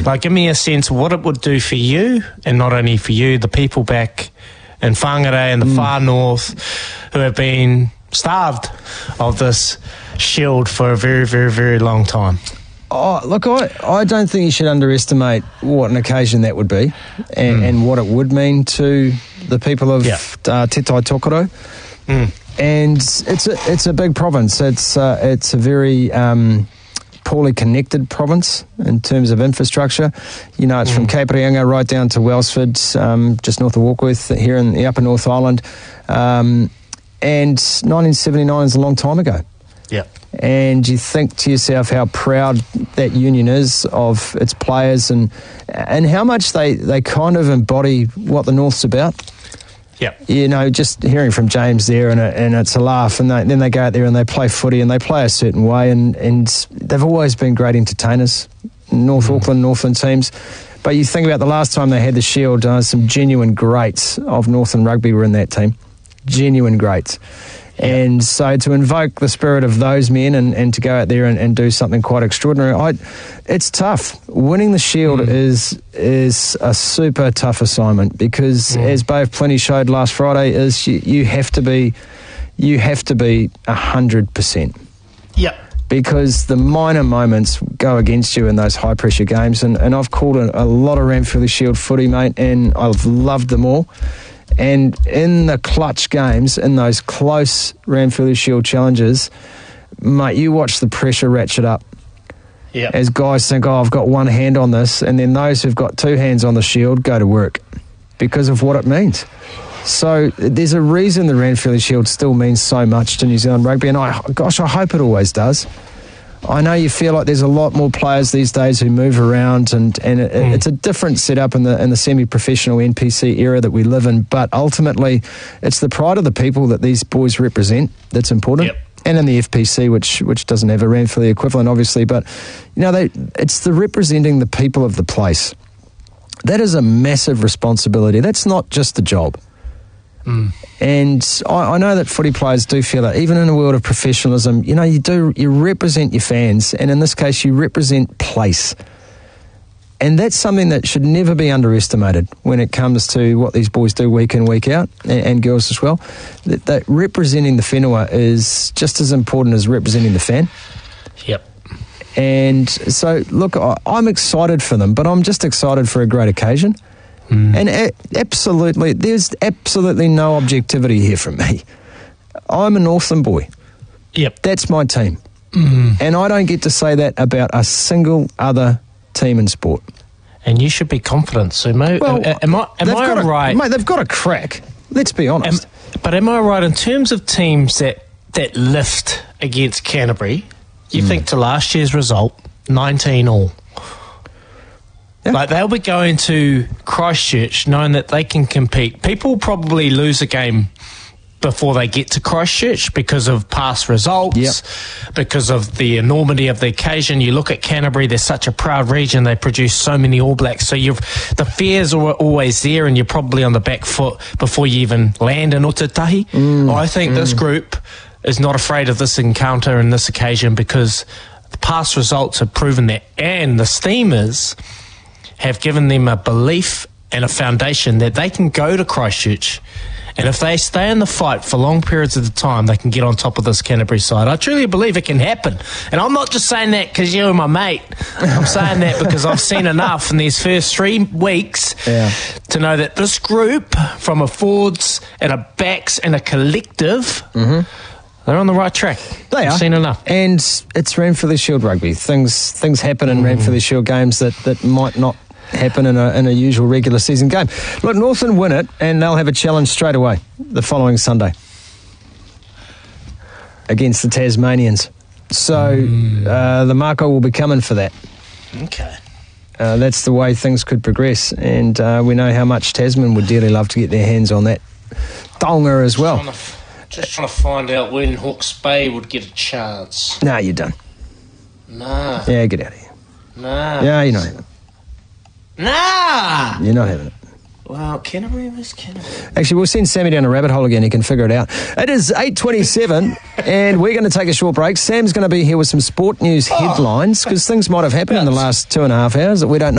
Like, give me a sense of what it would do for you, and not only for you, the people back in Whangarei and the far north who have been starved of this shield for a very, very, very long time. Oh, look, I don't think you should underestimate what an occasion that would be and what it would mean to the people of Te Tai Tokerau. And it's a big province. It's a very poorly connected province in terms of infrastructure. You know, it's from Cape Reinga right down to Wellsford, just north of Warkworth, here in the upper North Island. And 1979 is a long time ago. Yeah. And you think to yourself how proud that union is of its players and how much they kind of embody what the North's about. Yeah. You know, just hearing from James there, and it's a laugh, and then they go out there and they play footy and they play a certain way, and they've always been great entertainers, North Auckland, Northland teams. But you think about the last time they had the Shield, some genuine greats of Northland rugby were in that team. Genuine greats. And so to invoke the spirit of those men and to go out there and do something quite extraordinary, it's tough. Winning the Shield is a super tough assignment because, as Bay Plenty showed last Friday, is you have to be 100%. Yeah. Because the minor moments go against you in those high-pressure games. And I've called a lot of Ranfurly Shield footy, mate, and I've loved them all. And in the clutch games, in those close Ranfurly Shield challenges, mate, you watch the pressure ratchet up. Yeah. As guys think, I've got one hand on this, and then those who've got two hands on the Shield go to work because of what it means. So there's a reason the Ranfurly Shield still means so much to New Zealand rugby, and I hope it always does. I know you feel like there's a lot more players these days who move around, and it's a different setup in the semi-professional NPC era that we live in, but ultimately it's the pride of the people that these boys represent that's important. Yep. And in the FPC, which doesn't have a Ranfurly equivalent, obviously, but you know, it's the representing the people of the place. That is a massive responsibility. That's not just a job. And I know that footy players do feel it, even in a world of professionalism. You know, you represent your fans, and in this case, you represent place. And that's something that should never be underestimated when it comes to what these boys do week in, week out, and girls as well. That representing the whenua is just as important as representing the fan. Yep. And so, look, I'm excited for them, but I'm just excited for a great occasion. And absolutely, there's absolutely no objectivity here from me. I'm a Northland boy. Yep. That's my team. And I don't get to say that about a single other team in sport. And you should be confident, Sumo. Well, am I right? Mate, they've got a crack. Let's be honest. But am I right in terms of teams that lift against Canterbury? You think to last year's result, 19 all. Yeah. Like, they'll be going to Christchurch knowing that they can compete. People probably lose a game before they get to Christchurch because of past results, because of the enormity of the occasion. You look at Canterbury, they're such a proud region, they produce so many All Blacks, so the fears are always there, and you're probably on the back foot before you even land in Otatahi. I think this group is not afraid of this encounter and this occasion because the past results have proven that, and the Steamers have given them a belief and a foundation that they can go to Christchurch, and if they stay in the fight for long periods of the time, they can get on top of this Canterbury side. I truly believe it can happen. And I'm not just saying that because you're my mate. I'm saying that because I've seen enough in these first 3 weeks to know that this group, from a forwards and a backs and a collective, they're on the right track. They are. I've seen enough. And it's Ranfurly Shield rugby. Things happen in Ranfurly Shield games that might not happen in a usual regular season game. Look, Northland win it, and they'll have a challenge straight away the following Sunday against the Tasmanians. So the Mako will be coming for that. Okay. That's the way things could progress, and we know how much Tasman would dearly love to get their hands on that Tonga as well. Just trying to find out when Hawke's Bay would get a chance. Nah, you're done. Nah. Yeah, get out of here. Nah. Yeah, you're not having it. Nah! You're not having it. Wow, Canterbury was Canterbury. Actually, we'll send Sammy down a rabbit hole again. He can figure it out. It is 8:27, and we're going to take a short break. Sam's going to be here with some sport news headlines, because things might have happened in the last 2.5 hours that we don't know.